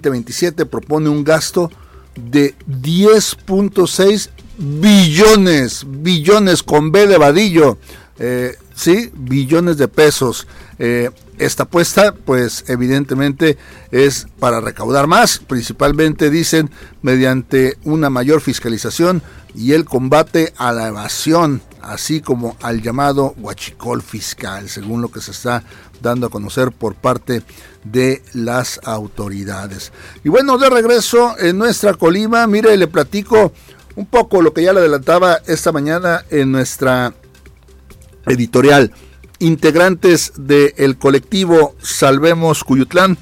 2027 propone un gasto de 10.6 billones con B de vadillo, sí, billones de pesos. Esta apuesta, pues evidentemente es para recaudar más, principalmente dicen mediante una mayor fiscalización y el combate a la evasión, así como al llamado huachicol fiscal, según lo que se está dando a conocer por parte de las autoridades. Y bueno, de regreso en nuestra Colima, mire, le platico un poco lo que ya le adelantaba esta mañana en nuestra editorial. Integrantes del colectivo Salvemos Cuyutlán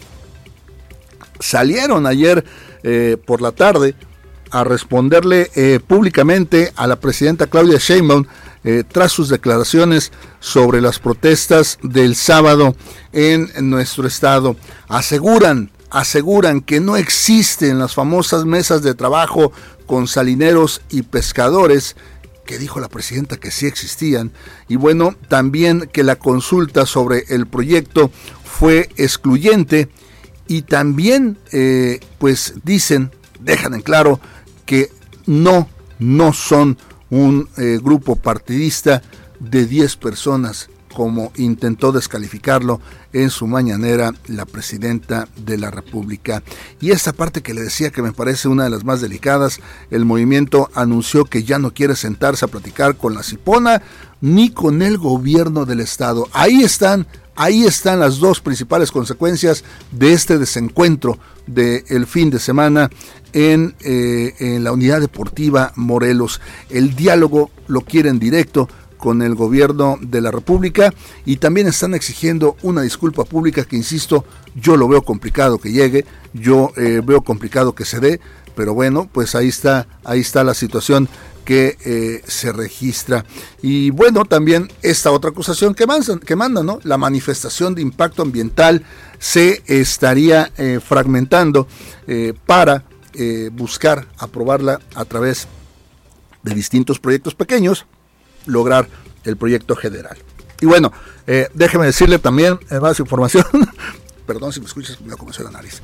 salieron ayer por la tarde a responderle públicamente a la presidenta Claudia Sheinbaum tras sus declaraciones sobre las protestas del sábado en nuestro estado. Aseguran que no existen las famosas mesas de trabajo con salineros y pescadores, que dijo la presidenta que sí existían, y bueno, también que la consulta sobre el proyecto fue excluyente, y también pues dejan en claro que no son un grupo partidista de 10 personas, como intentó descalificarlo en su mañanera la presidenta de la República. Y esta parte que le decía que me parece una de las más delicadas, el movimiento anunció que ya no quiere sentarse a platicar con la Cipona ni con el gobierno del estado. Ahí están las dos principales consecuencias de este desencuentro del fin de semana en la Unidad Deportiva Morelos. El diálogo lo quieren directo con el gobierno de la República, y también están exigiendo una disculpa pública que, insisto, yo lo veo complicado que llegue, yo veo complicado que se dé, pero bueno, pues ahí está la situación que se registra. Y bueno, también esta otra acusación que mandan, ¿no? La manifestación de impacto ambiental se estaría fragmentando para buscar aprobarla a través de distintos proyectos pequeños, lograr el proyecto general. Y bueno, déjeme decirle también más información. Perdón si me escuchas, me comenzó la nariz.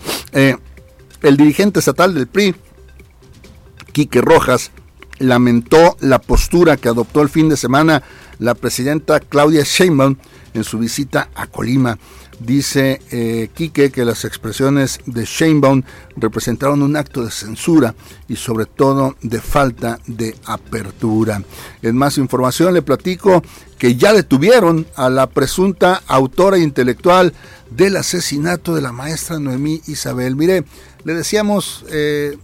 El dirigente estatal del PRI, Quique Rojas, lamentó la postura que adoptó el fin de semana la presidenta Claudia Sheinbaum en su visita a Colima. Dice Quique que las expresiones de Sheinbaum representaron un acto de censura y sobre todo de falta de apertura. En más información le platico que ya detuvieron a la presunta autora intelectual del asesinato de la maestra Noemí Isabel. Mire, le decíamos el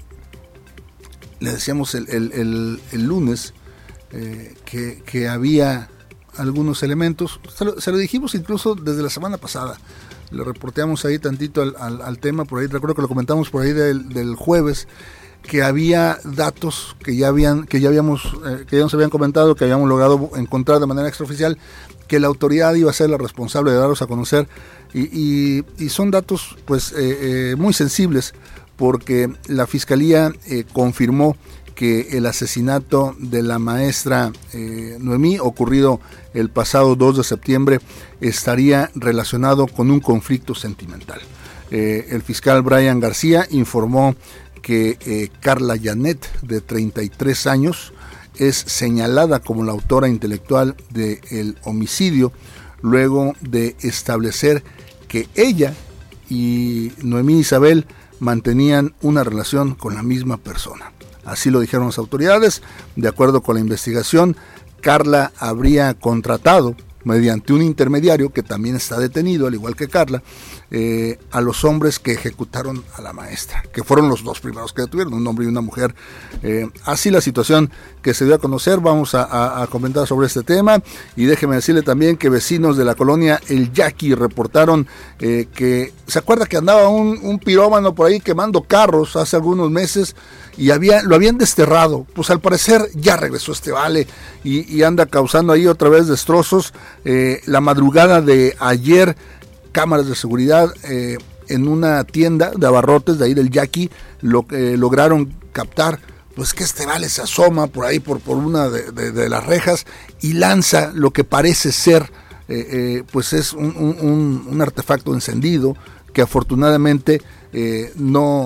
lunes que había algunos elementos, se lo dijimos incluso desde la semana pasada, le reporteamos ahí tantito al tema, por ahí recuerdo que lo comentamos por ahí del jueves, que había datos que ya nos habían comentado, que habíamos logrado encontrar de manera extraoficial, que la autoridad iba a ser la responsable de darlos a conocer, y son datos pues muy sensibles, porque la Fiscalía confirmó que el asesinato de la maestra Noemí, ocurrido el pasado 2 de septiembre, estaría relacionado con un conflicto sentimental. El fiscal Brian García informó que Carla Janet, de 33 años, es señalada como la autora intelectual del homicidio, luego de establecer que ella y Noemí Isabel mantenían una relación con la misma persona. Así lo dijeron las autoridades. De acuerdo con la investigación, Carla habría contratado, mediante un intermediario que también está detenido, al igual que Carla, a los hombres que ejecutaron a la maestra, que fueron los dos primeros que detuvieron, un hombre y una mujer. Así la situación que se dio a conocer. Vamos a comentar sobre este tema, y déjeme decirle también que vecinos de la colonia El Yaqui reportaron que, ¿se acuerda que andaba un pirómano por ahí quemando carros hace algunos meses? Y lo habían desterrado. Pues al parecer ya regresó este vale y anda causando ahí otra vez destrozos. La madrugada de ayer, cámaras de seguridad en una tienda de abarrotes de ahí del Yaqui lograron captar pues que este vale se asoma por ahí por una de las rejas y lanza lo que parece ser pues es un artefacto encendido, que afortunadamente no